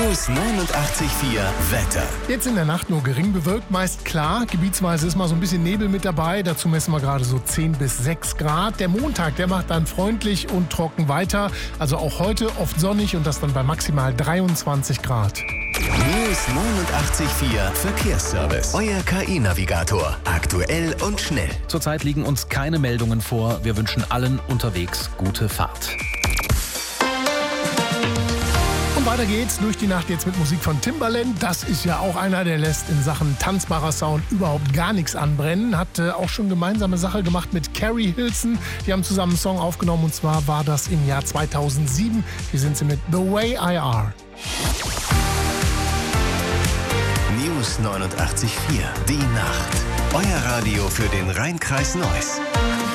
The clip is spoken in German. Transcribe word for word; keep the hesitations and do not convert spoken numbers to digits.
News neunundachtzig Komma vier Wetter. Jetzt in der Nacht nur gering bewölkt, meist klar. Gebietsweise ist mal so ein bisschen Nebel mit dabei. Dazu messen wir gerade so zehn bis sechs Grad. Der Montag, der macht dann freundlich und trocken weiter. Also auch heute oft sonnig und das dann bei maximal dreiundzwanzig Grad. News neunundachtzig Komma vier Verkehrsservice. Euer K I-Navigator. Aktuell und schnell. Zurzeit liegen uns keine Meldungen vor. Wir wünschen allen unterwegs gute Fahrt. Und weiter geht's durch die Nacht jetzt mit Musik von Timbaland. Das ist ja auch einer, der lässt in Sachen tanzbarer Sound überhaupt gar nichts anbrennen. Hat äh, auch schon gemeinsame Sache gemacht mit Carrie Hilson. Die haben zusammen einen Song aufgenommen und zwar war das im Jahr zweitausendsieben. Hier sind sie mit The Way I Are. News neunundachtzig Komma vier. Die Nacht. Euer Radio für den Rhein-Kreis Neuss.